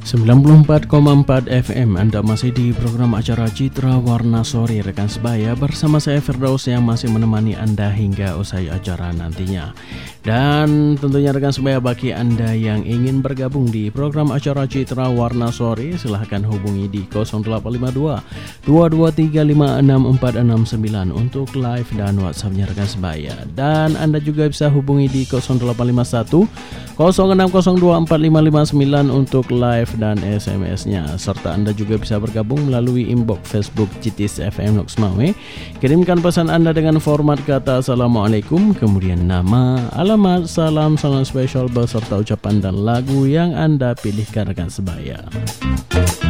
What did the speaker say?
94,4 FM. Anda masih di program acara Citra Warna Sore rekan sebaya, bersama saya Firdaus yang masih menemani Anda hingga usai acara nantinya. Dan tentunya rekan sebaya, bagi Anda yang ingin bergabung di program acara Citra Warna Sore, silahkan hubungi di 0852 2235649 untuk live dan WhatsAppnya rekan sebaya. Dan Anda juga bisa hubungi di 0851 06024559 untuk live dan SMS-nya. Serta Anda juga bisa bergabung melalui inbox Facebook Citis FM Noksmawe. Kirimkan pesan Anda dengan format kata Assalamualaikum, kemudian nama, alamat, salam spesial beserta ucapan dan lagu yang Anda pilihkan rekan sebaya.